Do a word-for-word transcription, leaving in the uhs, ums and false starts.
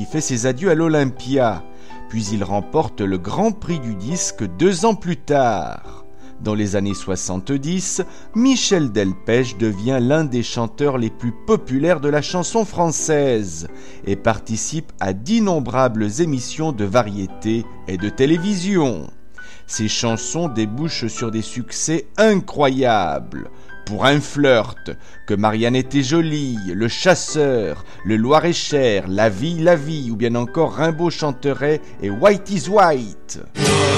fait ses adieux à l'Olympia. Puis il remporte le Grand Prix du disque deux ans plus tard. Dans les années soixante-dix, Michel Delpech devient l'un des chanteurs les plus populaires de la chanson française et participe à d'innombrables émissions de variété et de télévision. Ses chansons débouchent sur des succès incroyables. Pour un flirt, Que Marianne était jolie, Le chasseur, Le Loir-et-Cher, La vie, la vie, ou bien encore Rimbaud chanterait et White is White.